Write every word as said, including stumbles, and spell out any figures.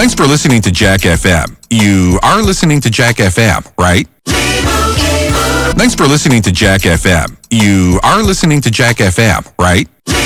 Thanks for listening to Jack F M. You are listening to Jack F M, right? Thanks for listening to Jack F M. You are listening to Jack F M, right?